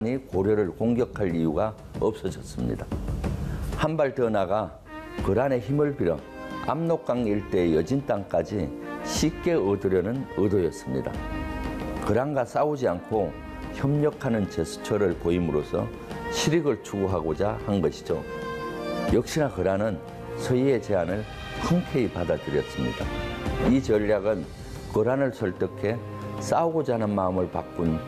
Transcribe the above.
고려를 공격할 이유가 없어졌습니다. 한 발 더 나가 거란의 힘을 빌어 압록강 일대의 여진 땅까지 쉽게 얻으려는 의도였습니다. 거란과 싸우지 않고 협력하는 제스처를 보임으로써 실익을 추구하고자 한 것이죠. 역시나 거란은 서희의 제안을 흔쾌히 받아들였습니다. 이 전략은 거란을 설득해 싸우고자 하는 마음을 바꾼